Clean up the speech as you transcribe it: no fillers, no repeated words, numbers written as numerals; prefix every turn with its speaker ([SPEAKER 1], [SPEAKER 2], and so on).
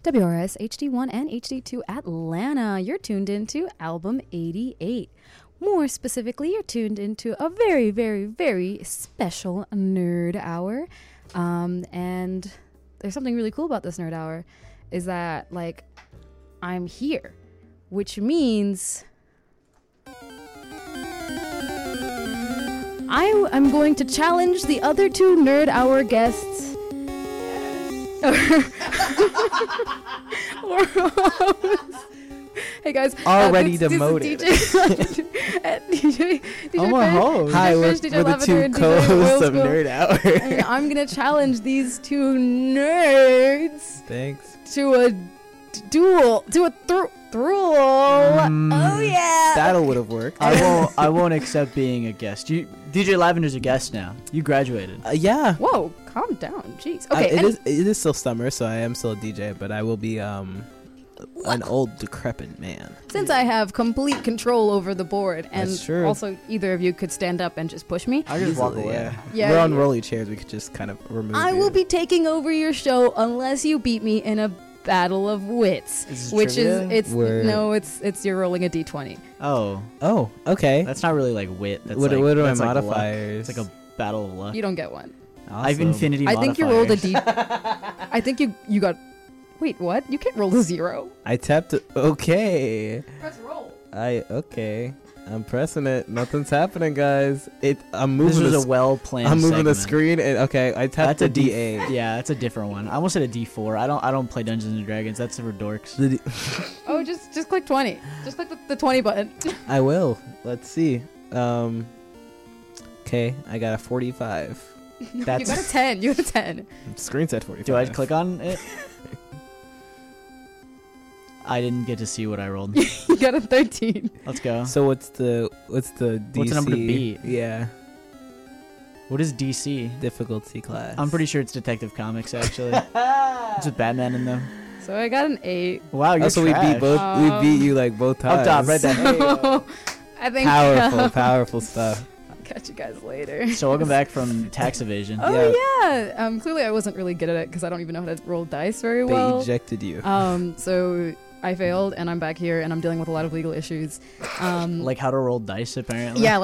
[SPEAKER 1] WRS HD1 and HD2 Atlanta. You're tuned into Album 88. More specifically, you're tuned into a very, very, very special Nerd Hour. And there's something really cool about this Nerd Hour is that, like, I'm here, which means I am going to challenge the other two Nerd Hour guests. Hey guys,
[SPEAKER 2] already
[SPEAKER 1] this
[SPEAKER 2] demoted.
[SPEAKER 1] DJ
[SPEAKER 2] I'm a host.
[SPEAKER 1] Hi,
[SPEAKER 2] we're the two co-hosts of Nerd Hour.
[SPEAKER 1] And I'm gonna challenge these two nerds.
[SPEAKER 2] Thanks.
[SPEAKER 1] To a duel, to a thruel. Oh yeah.
[SPEAKER 2] That'll would have worked.
[SPEAKER 3] I won't accept being a guest. DJ Lavender's a guest now. You graduated.
[SPEAKER 2] Yeah.
[SPEAKER 1] Whoa, calm down. Jeez. Okay.
[SPEAKER 2] It is still summer, so I am still a DJ, but I will be an old decrepit man.
[SPEAKER 1] Since I have complete control over the board, and
[SPEAKER 2] That's true.
[SPEAKER 1] also either of you could stand up and just push me.
[SPEAKER 3] I just walk
[SPEAKER 2] Easily,
[SPEAKER 3] away.
[SPEAKER 1] Yeah,
[SPEAKER 2] we're on rolly chairs. We could just kind of remove.
[SPEAKER 1] I will be taking over your show unless you beat me in a battle of wits, which
[SPEAKER 3] trivia?
[SPEAKER 1] is it's you're rolling a d20.
[SPEAKER 3] Oh,
[SPEAKER 2] okay.
[SPEAKER 3] that's not really like wit. That's
[SPEAKER 2] What
[SPEAKER 3] like,
[SPEAKER 2] are my
[SPEAKER 3] that's like luck.
[SPEAKER 2] modifiers?
[SPEAKER 3] It's like a battle of luck.
[SPEAKER 1] You don't get one.
[SPEAKER 3] I have
[SPEAKER 2] Awesome.
[SPEAKER 3] infinity
[SPEAKER 1] I think you rolled a
[SPEAKER 3] modifiers.
[SPEAKER 1] d. I think you got. Wait, what? You can't roll a 0.
[SPEAKER 2] I tapped it. Okay.
[SPEAKER 1] Press roll.
[SPEAKER 2] Okay. I'm pressing it. Nothing's happening, guys. I'm
[SPEAKER 3] This
[SPEAKER 2] moving.
[SPEAKER 3] was a well-planned
[SPEAKER 2] I'm moving the
[SPEAKER 3] segment.
[SPEAKER 2] screen, and okay, I tapped
[SPEAKER 3] That's a
[SPEAKER 2] the
[SPEAKER 3] D8.
[SPEAKER 2] D8.
[SPEAKER 3] Yeah, that's a different one. I almost said a D4. I don't play Dungeons and Dragons. That's for dorks.
[SPEAKER 1] Oh, just click 20. Just click the 20 button.
[SPEAKER 2] I will. Let's see. Okay, I got a 45.
[SPEAKER 1] You got a 10. You got a 10.
[SPEAKER 2] Screen said 45.
[SPEAKER 3] Do I click on it? I didn't get to see what I rolled.
[SPEAKER 1] You got a 13.
[SPEAKER 3] Let's go.
[SPEAKER 2] So what's the DC?
[SPEAKER 3] What's the number to beat?
[SPEAKER 2] Yeah,
[SPEAKER 3] What is DC?
[SPEAKER 2] difficulty class.
[SPEAKER 3] I'm pretty sure it's Detective Comics, actually. It's with Batman in them.
[SPEAKER 1] So I got an 8.
[SPEAKER 3] Wow, you're
[SPEAKER 2] Also, we
[SPEAKER 3] trash.
[SPEAKER 2] beat both. We beat you like both times.
[SPEAKER 3] Up top, right there.
[SPEAKER 1] So I think
[SPEAKER 2] Powerful stuff.
[SPEAKER 1] I'll catch you guys later.
[SPEAKER 3] So welcome back from tax evasion.
[SPEAKER 1] Oh yeah. Clearly I wasn't really good at it because I don't even know how to roll dice very
[SPEAKER 2] They
[SPEAKER 1] well.
[SPEAKER 2] ejected you.
[SPEAKER 1] So I failed and I'm back here and I'm dealing with a lot of legal issues.
[SPEAKER 3] Like how to roll dice, apparently.
[SPEAKER 1] Yeah,